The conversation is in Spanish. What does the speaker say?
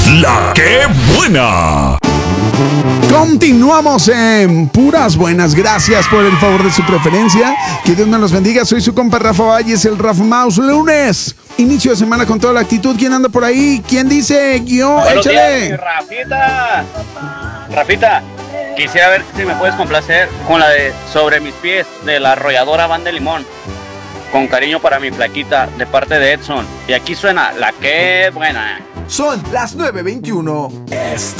La que buena. Continuamos en puras buenas. Gracias por el favor de su preferencia. Que Dios me los bendiga. Soy su compa Rafa Valles, el Rafa Mouse. Lunes, inicio de semana con toda la actitud. ¿Quién anda por ahí? ¿Quién dice? Guión, Buenos échale. días, Rafita, quisiera ver si me puedes complacer con la de Sobre mis pies de la arrolladora Van de Limón. Con cariño para mi flaquita de parte de Edson. Y aquí suena La que buena. Son las 9:21.